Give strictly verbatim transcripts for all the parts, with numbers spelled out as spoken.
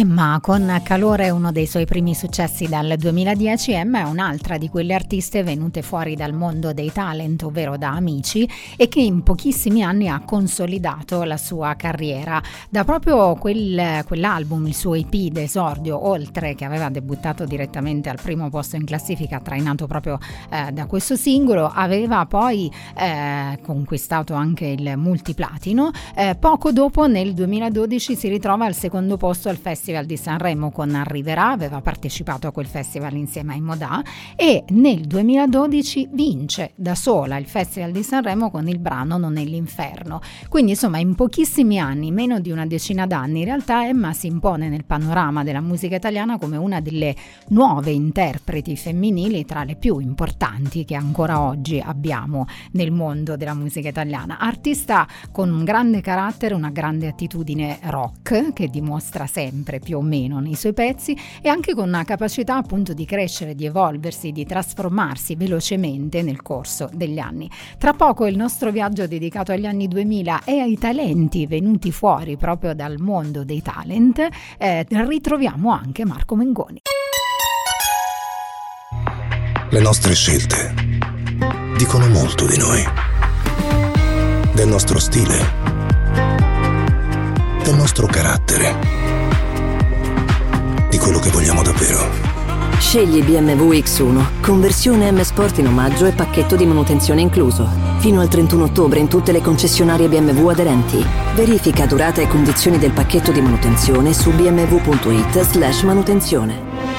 Emma, con Calore, uno dei suoi primi successi dal duemiladieci. Emma è un'altra di quelle artiste venute fuori dal mondo dei talent, ovvero da Amici, e che in pochissimi anni ha consolidato la sua carriera. Da proprio quel, quell'album, il suo E P d'esordio, Oltre, che aveva debuttato direttamente al primo posto in classifica, trainato proprio eh, da questo singolo, aveva poi eh, conquistato anche il multiplatino. Eh, poco dopo, nel duemiladodici, si ritrova al secondo posto al Festival di Sanremo con Arriverà, aveva partecipato a quel festival insieme ai Modà, e nel duemiladodici vince da sola il Festival di Sanremo con il brano Non è l'inferno. Quindi insomma, in pochissimi anni, meno di una decina d'anni, in realtà Emma si impone nel panorama della musica italiana come una delle nuove interpreti femminili tra le più importanti che ancora oggi abbiamo nel mondo della musica italiana. Artista con un grande carattere, una grande attitudine rock che dimostra sempre più o meno nei suoi pezzi, e anche con una capacità appunto di crescere, di evolversi, di trasformarsi velocemente nel corso degli anni. Tra poco il nostro viaggio dedicato agli anni duemila e ai talenti venuti fuori proprio dal mondo dei talent. Eh, ritroviamo anche Marco Mengoni. Le nostre scelte dicono molto di noi, del nostro stile, del nostro carattere, di quello che vogliamo davvero. Scegli B M W X uno, conversione M Sport in omaggio e pacchetto di manutenzione incluso. Fino al trentuno ottobre in tutte le concessionarie B M W aderenti. Verifica durata e condizioni del pacchetto di manutenzione su b m w punto i t slash manutenzione.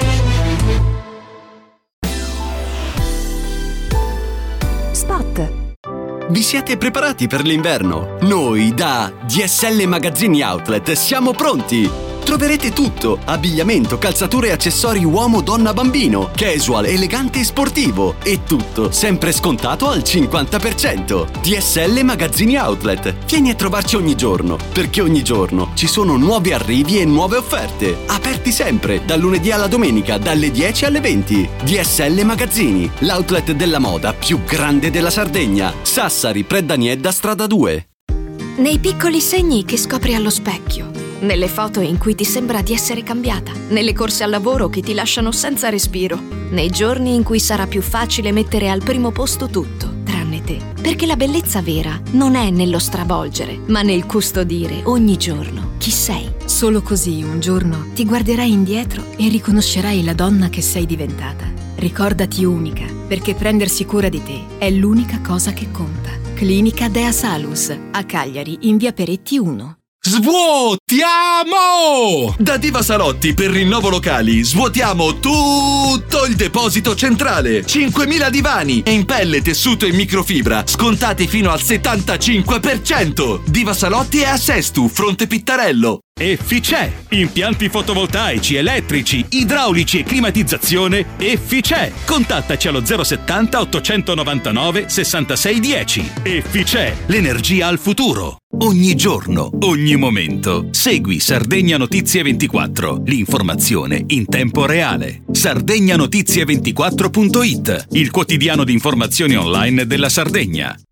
Spot. Vi siete preparati per l'inverno? Noi da D S L Magazzini Outlet siamo pronti! Troverete tutto: abbigliamento, calzature e accessori uomo, donna, bambino, casual, elegante e sportivo, e tutto sempre scontato al cinquanta per cento. D S L Magazzini Outlet. Vieni a trovarci ogni giorno, perché ogni giorno ci sono nuovi arrivi e nuove offerte. Aperti sempre, dal lunedì alla domenica, dalle dieci alle venti. D S L Magazzini, l'outlet della moda più grande della Sardegna. Sassari, Preddaniedda, strada due. Nei piccoli segni che scopri allo specchio, nelle foto in cui ti sembra di essere cambiata, nelle corse al lavoro che ti lasciano senza respiro, nei giorni in cui sarà più facile mettere al primo posto tutto, tranne te. Perché la bellezza vera non è nello stravolgere, ma nel custodire ogni giorno chi sei. Solo così un giorno ti guarderai indietro e riconoscerai la donna che sei diventata. Ricordati unica, perché prendersi cura di te è l'unica cosa che conta. Clinica Dea Salus, a Cagliari, in via Peretti uno. Svuotiamo! Da Diva Salotti per rinnovo locali svuotiamo tutto il deposito centrale. cinquemila divani in pelle, tessuto e microfibra scontati fino al settantacinque per cento. Diva Salotti è a Sestu, Fronte Pittarello. Efficè, impianti fotovoltaici, elettrici, idraulici e climatizzazione. Efficè, contattaci allo zero settanta ottocentonovantanove sessantasei dieci. Efficè, l'energia al futuro. Ogni giorno, ogni momento. Segui Sardegna Notizie ventiquattro, l'informazione in tempo reale. sardegna notizie ventiquattro punto it, il quotidiano di informazioni online della Sardegna.